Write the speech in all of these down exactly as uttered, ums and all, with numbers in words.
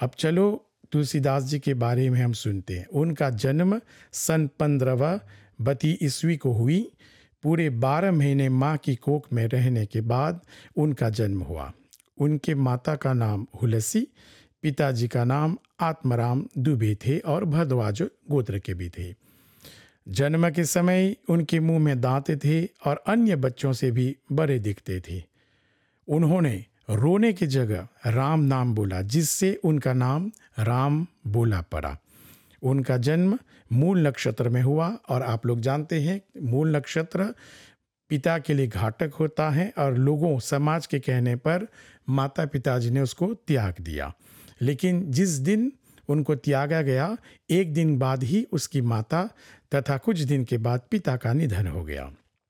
अब चलो तुलसीदास जी के बारे में हम सुनते हैं। उनका जन्म सन पंद्रहवा बत्तीस ईस्वी को हुई। पूरे बारह महीने माँ की कोख में रहने के बाद उनका जन्म हुआ। उनके माता का नाम हुलसी, पिताजी का नाम आत्माराम दुबे थे और भरद्वाज गोत्र के भी थे। जन्म के समय उनके मुंह में दांत थे और अन्य बच्चों से भी बड़े दिखते थे। उन्होंने रोने की जगह राम नाम बोला, जिससे उनका नाम राम बोला पड़ा। उनका जन्म मूल नक्षत्र में हुआ और आप लोग जानते हैं मूल नक्षत्र पिता के लिए घातक होता है और लोगों समाज के कहने पर माता पिताजी ने उसको त्याग दिया। लेकिन जिस दिन उनको त्यागा गया, एक दिन बाद ही उसकी माता तथा कुछ दिन के बाद पिता का निधन हो गया।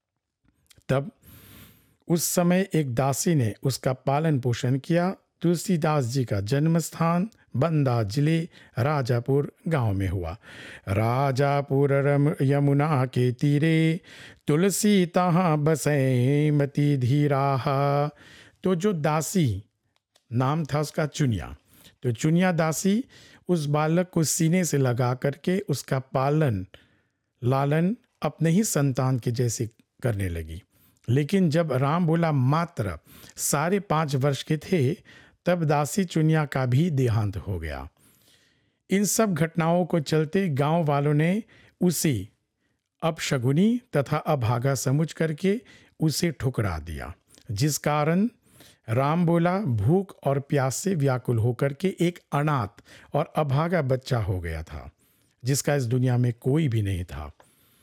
तब उस समय एक दासी ने उसका पालन पोषण किया। तुलसीदास जी का जन्म स्थान बंदा जिले राजापुर गांव में हुआ। राजापुर रम यमुना के तीरे तुलसी तहाँ बसे मति धीराहा। तो जो दासी नाम था उसका चुनिया, तो चुनिया दासी उस बालक को सीने से लगा करके उसका पालन लालन अपने ही संतान के जैसे करने लगी। लेकिन जब राम बोला मात्र साढ़े पाँच वर्ष के थे, तब दासी चुनिया का भी देहांत हो गया। इन सब घटनाओं को चलते गांव वालों ने उसे अपशगुनी तथा अभागा समझ करके उसे ठुकरा दिया, जिस कारण राम बोला भूख और प्यास से व्याकुल होकर के एक अनाथ और अभागा बच्चा हो गया था, जिसका इस दुनिया में कोई भी नहीं था।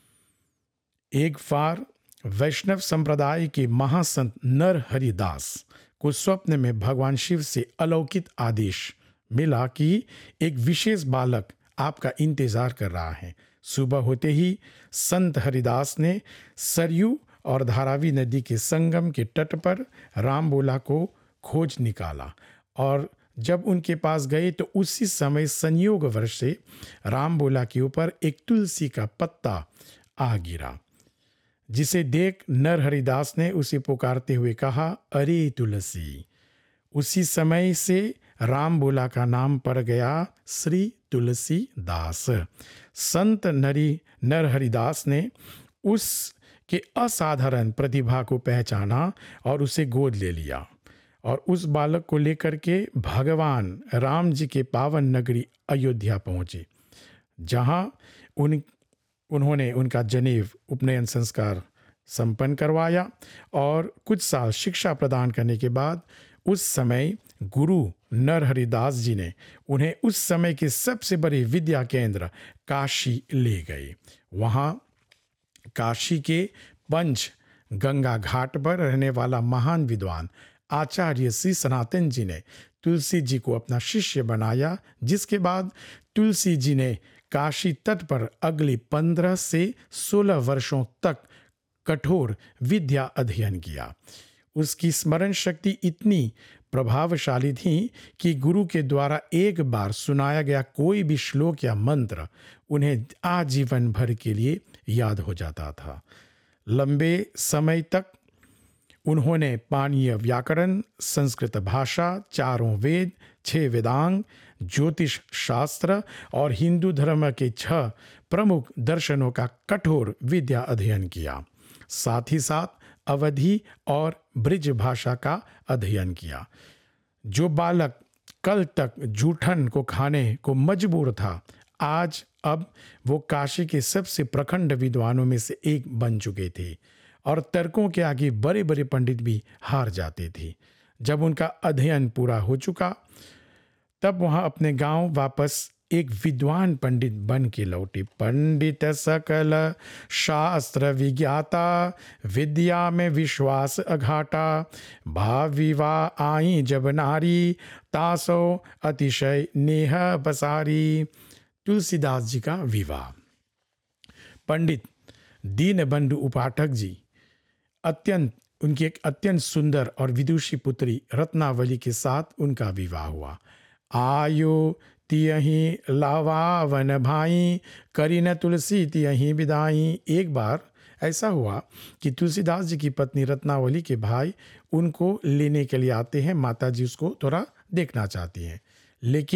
एक बार वैष्णव संप्रदाय के महासंत नर हरिदास को स्वप्न में भगवान शिव से अलौकिक आदेश मिला कि एक विशेष बालक आपका इंतजार कर रहा है। सुबह होते ही संत हरिदास ने सरयू और धारावी नदी के संगम के तट पर राम बोला को खोज निकाला और जब उनके पास गए तो उसी समय संयोग वर्ष से राम बोला के ऊपर एक तुलसी का पत्ता आ गिरा, जिसे देख नर हरिदास ने उसे पुकारते हुए कहा, अरे तुलसी। उसी समय से राम बोला का नाम पड़ गया श्री तुलसी दास। संत नरी नर हरिदास ने उस के असाधारण प्रतिभा को पहचाना और उसे गोद ले लिया और उस बालक को लेकर के भगवान राम जी के पावन नगरी अयोध्या पहुँचे, जहाँ उन उन्होंने उनका जनेव उपनयन संस्कार संपन्न करवाया और कुछ साल शिक्षा प्रदान करने के बाद उस समय गुरु नर हरिदास जी ने उन्हें उस समय के सबसे बड़े विद्या केंद्र काशी ले गए। वहाँ काशी के पंच गंगा घाट पर रहने वाला महान विद्वान आचार्य श्री सनातन जी ने तुलसी जी को अपना शिष्य बनाया, जिसके बाद तुलसी जी ने काशी तट पर अगले पंद्रह से सोलह वर्षों तक कठोर विद्या अध्ययन किया। उसकी स्मरण शक्ति इतनी प्रभावशाली थी कि गुरु के द्वारा एक बार सुनाया गया कोई भी श्लोक या मंत्र उन्हें आजीवन भर के लिए याद हो जाता था। लंबे समय तक उन्होंने पाणिनीय व्याकरण, संस्कृत भाषा, चारों वेद, छह वेदांग, ज्योतिष शास्त्र और हिंदू धर्म के छह प्रमुख दर्शनों का कठोर विद्या अध्ययन किया। साथ ही साथ अवधी और ब्रिज भाषा का अध्ययन किया। जो बालक कल तक जूठन को खाने को मजबूर था, आज अब वो काशी के सबसे प्रखंड विद्वानों में से एक बन चुके थे और तर्कों के आगे बड़े बड़े पंडित भी हार जाते थे। जब उनका अध्ययन पूरा हो चुका, तब वहाँ अपने गांव वापस एक विद्वान पंडित बन के लौटे। पंडित सकल शास्त्र विज्ञाता, विद्या में विश्वास अघाटा, भाव विवाह आई जब नारी, तासो अतिशय नेह बसारी। तुलसीदास जी का विवाह पंडित दीनबंधु उपाठक जी अत्यंत उनकी एक अत्यंत सुंदर और विदुषी पुत्री रत्नावली के साथ उनका विवाह हुआ। आयो तियही लावा वन भाई, करी न तुलसी तियही विदाई। एक बार ऐसा हुआ कि तुलसीदास जी की पत्नी रत्नावली के भाई उनको लेने के लिए आते हैं। माता जी उसको थोड़ा देखना चाहती हैं, लेकिन